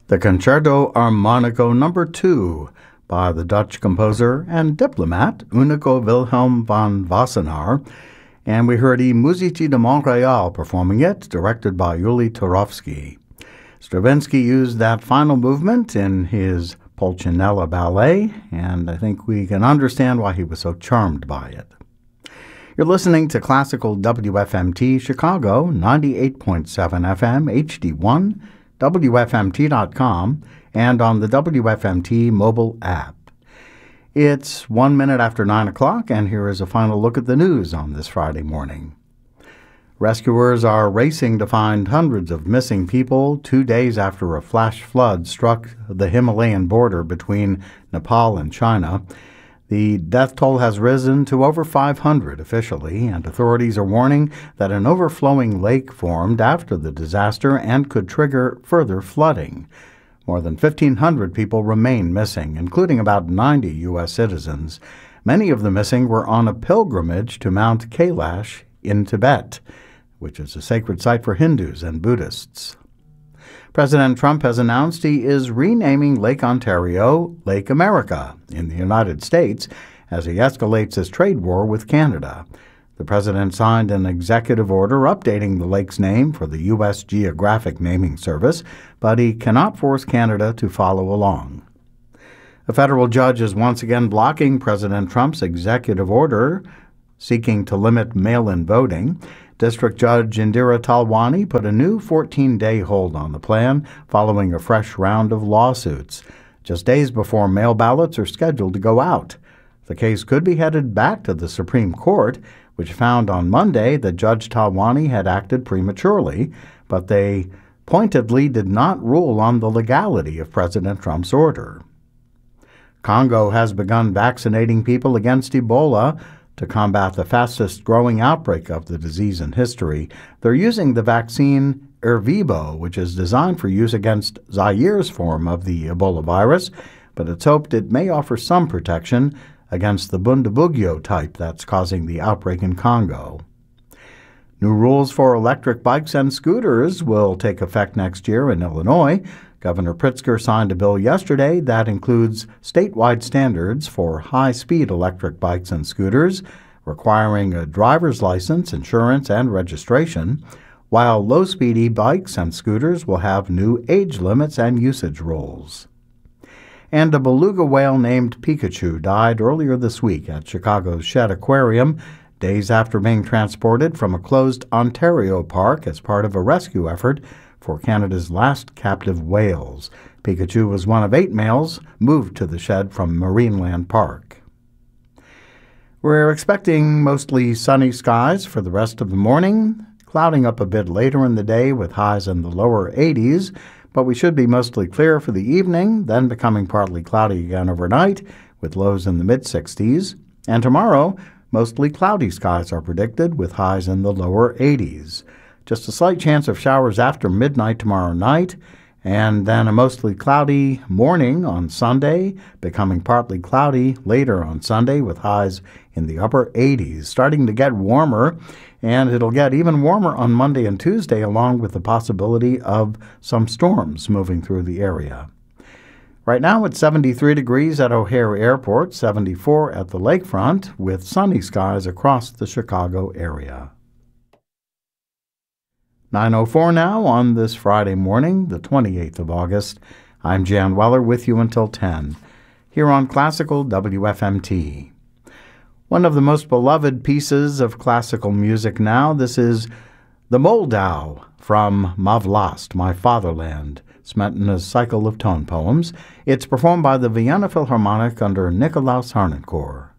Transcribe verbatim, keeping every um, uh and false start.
The Concerto Armonico Number two by the Dutch composer and diplomat Unico Wilhelm van Wassenaar, and we heard I Musici de Montréal performing it, directed by Yuli Turovsky. Stravinsky used that final movement in his Pulcinella ballet, and I think we can understand why he was so charmed by it. You're listening to Classical W F M T Chicago, ninety-eight point seven F M, H D one, W F M T dot com, and on the W F M T mobile app. It's one minute after nine o'clock, and here is a final look at the news on this Friday morning. Rescuers are racing to find hundreds of missing people two days after a flash flood struck the Himalayan border between Nepal and China. The death toll has risen to over five hundred officially, and authorities are warning that an overflowing lake formed after the disaster and could trigger further flooding. More than fifteen hundred people remain missing, including about ninety U S citizens. Many of the missing were on a pilgrimage to Mount Kailash in Tibet, which is a sacred site for Hindus and Buddhists. President Trump has announced he is renaming Lake Ontario Lake America in the United States as he escalates his trade war with Canada. The president signed an executive order updating the lake's name for the U S Geographic Naming Service, but he cannot force Canada to follow along. A federal judge is once again blocking President Trump's executive order seeking to limit mail-in voting. District Judge Indira Talwani put a new fourteen-day hold on the plan following a fresh round of lawsuits, just days before mail ballots are scheduled to go out. The case could be headed back to the Supreme Court, which found on Monday that Judge Talwani had acted prematurely, but they pointedly did not rule on the legality of President Trump's order. Congo has begun vaccinating people against Ebola to combat the fastest-growing outbreak of the disease in history. They're using the vaccine Ervebo, which is designed for use against Zaire's form of the Ebola virus, but it's hoped it may offer some protection against the Bundibugyo type that's causing the outbreak in Congo. New rules for electric bikes and scooters will take effect next year in Illinois. Governor Pritzker signed a bill yesterday that includes statewide standards for high-speed electric bikes and scooters, requiring a driver's license, insurance, and registration, while low-speed e-bikes and scooters will have new age limits and usage rules. And a beluga whale named Pikachu died earlier this week at Chicago's Shedd Aquarium, days after being transported from a closed Ontario park as part of a rescue effort for Canada's last captive whales. Pikachu was one of eight males moved to the shed from Marineland Park. We're expecting mostly sunny skies for the rest of the morning, clouding up a bit later in the day with highs in the lower eighties, but we should be mostly clear for the evening, then becoming partly cloudy again overnight with lows in the mid-sixties. And tomorrow, mostly cloudy skies are predicted with highs in the lower eighties. Just a slight chance of showers after midnight tomorrow night, and then a mostly cloudy morning on Sunday, becoming partly cloudy later on Sunday with highs in the upper eighties, starting to get warmer, and it'll get even warmer on Monday and Tuesday, along with the possibility of some storms moving through the area. Right now it's seventy-three degrees at O'Hare Airport, seventy-four at the lakefront, with sunny skies across the Chicago area. nine oh four now on this Friday morning, the twenty-eighth of August. I'm Jan Weller with you until ten, here on Classical W F M T. One of the most beloved pieces of classical music now, this is the Moldau from Ma Vlast, My Fatherland, Smetana's cycle of tone poems. It's performed by the Vienna Philharmonic under Nikolaus Harnoncourt.